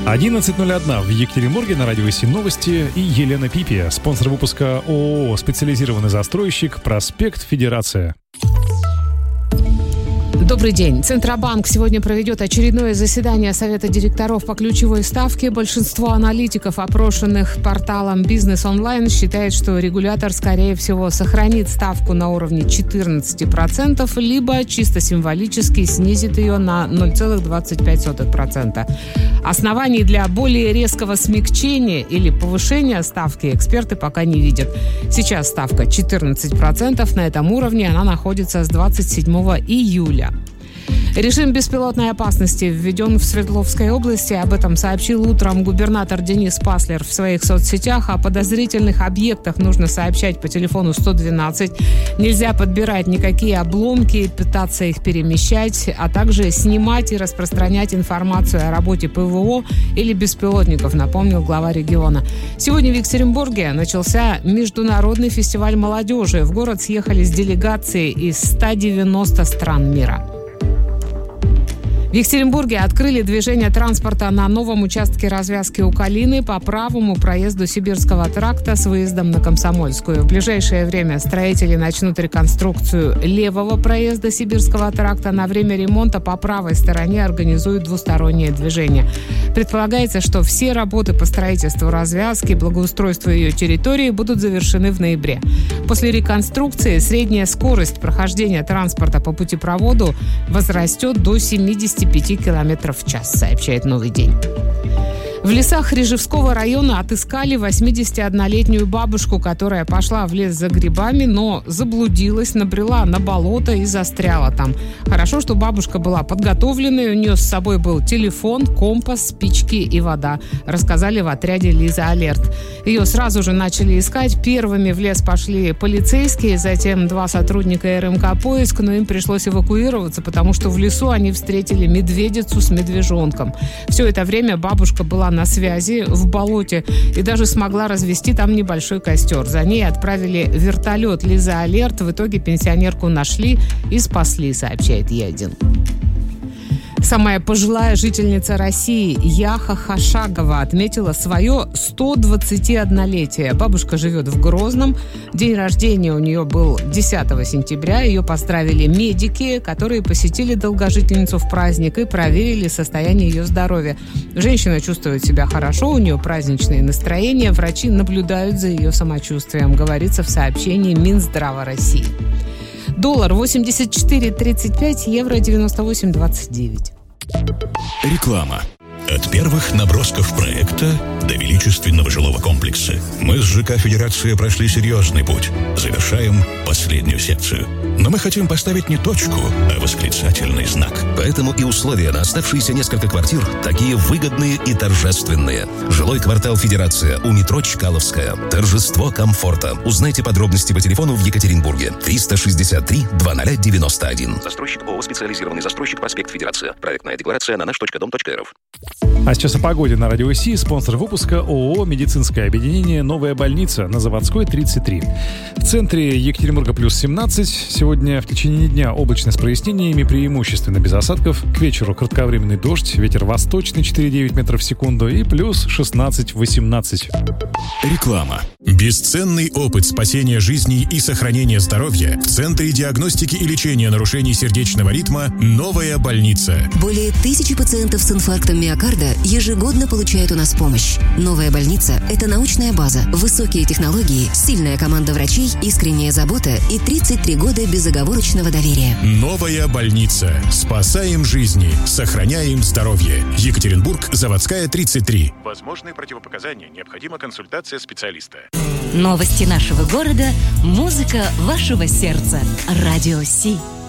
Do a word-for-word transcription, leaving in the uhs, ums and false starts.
одиннадцать ноль один в Екатеринбурге, на радио СИ новости, и Елена Пипи, спонсор выпуска ООО «Специализированный застройщик», проспект Федерация. Добрый день. Центробанк сегодня проведет очередное заседание Совета директоров по ключевой ставке. Большинство аналитиков, опрошенных порталом «Бизнес онлайн», считает, что регулятор, скорее всего, сохранит ставку на уровне четырнадцать процентов, либо чисто символически снизит ее на ноль целых двадцать пять сотых процента. Оснований для более резкого смягчения или повышения ставки эксперты пока не видят. Сейчас ставка четырнадцать процентов. На этом уровне она находится с двадцать седьмого июля. Режим беспилотной опасности введен в Свердловской области. Об этом сообщил утром губернатор Денис Паслер в своих соцсетях. О подозрительных объектах нужно сообщать по телефону сто двенадцать. Нельзя подбирать никакие обломки, пытаться их перемещать, а также снимать и распространять информацию о работе ПВО или беспилотников, напомнил глава региона. Сегодня в Екатеринбурге начался международный фестиваль молодежи. В город съехались делегации из ста девяноста стран мира. В Екатеринбурге открыли движение транспорта на новом участке развязки у Калины по правому проезду Сибирского тракта с выездом на Комсомольскую. В ближайшее время строители начнут реконструкцию левого проезда Сибирского тракта. На время ремонта по правой стороне организуют двустороннее движение. Предполагается, что все работы по строительству развязки, благоустройству ее территории будут завершены в ноябре. После реконструкции средняя скорость прохождения транспорта по путепроводу возрастет до семидесяти пяти километров в час, сообщает «Новый день». В лесах Рижевского района отыскали восьмидесятиоднолетнюю бабушку, которая пошла в лес за грибами, но заблудилась, набрела на болото и застряла там. Хорошо, что бабушка была подготовленной, у нее с собой был телефон, компас, спички и вода, рассказали в отряде «Лиза Алерт». Ее сразу же начали искать. Первыми в лес пошли полицейские, затем два сотрудника эр эм ка «Поиск», но им пришлось эвакуироваться, потому что в лесу они встретили медведицу с медвежонком. Все это время бабушка была на связи в болоте и даже смогла развести там небольшой костер. За ней отправили вертолет «Лиза Алерт». В итоге пенсионерку нашли и спасли, сообщает Е один. Самая пожилая жительница России Яха Хашагова отметила свое сто двадцатиоднолетие. Бабушка живет в Грозном. День рождения у нее был десятого сентября. Ее поздравили медики, которые посетили долгожительницу в праздник и проверили состояние ее здоровья. Женщина чувствует себя хорошо, у нее праздничное настроение. Врачи наблюдают за ее самочувствием, говорится в сообщении Минздрава России. Доллар восемьдесят четыре тридцать пять, евро девяносто восемь двадцать девять. Реклама. От первых набросков проекта до величественного жилого комплекса мы с ЖК «Федерация» прошли серьезный путь. Завершаем последнюю секцию. Но мы хотим поставить не точку, а восклицательный знак. Поэтому и условия на оставшиеся несколько квартир такие выгодные и торжественные. Жилой квартал «Федерация» у метро Чкаловская. Торжество комфорта. Узнайте подробности по телефону в Екатеринбурге. триста шестьдесят три двадцать девяносто один. Застройщик ООО «Специализированный застройщик», проспект Федерация. Проектная декларация на наш точка дом точка эр эф. А сейчас о погоде на радио СИ. Спонсор выпуска ООО «Медицинское объединение «Новая больница» на Заводской, тридцать три. В центре Екатеринбурга плюс семнадцать. Сегодня в течение дня облачность с прояснениями, преимущественно без осадков. К вечеру кратковременный дождь, ветер восточный четыре целых девять десятых метров в секунду и плюс шестнадцать-восемнадцать. Реклама. Бесценный опыт спасения жизней и сохранения здоровья в Центре диагностики и лечения нарушений сердечного ритма «Новая больница». Более тысячи пациентов с инфарктом миокарда ежегодно получают у нас помощь. «Новая больница» — это научная база, высокие технологии, сильная команда врачей, искренняя забота и тридцать три года безоговорочного доверия. «Новая больница». Спасаем жизни, сохраняем здоровье. Екатеринбург, Заводская, тридцать три. Возможные противопоказания. Необходима консультация специалиста. Новости нашего города, музыка вашего сердца. Радио СИ.